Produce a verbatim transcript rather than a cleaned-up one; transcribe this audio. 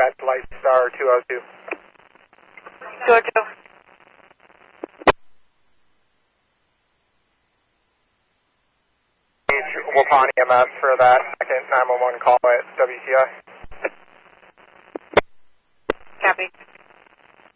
dispatch Light Star two oh two. two oh two. Waupun E M S for that second nine one one call at W C I. Copy.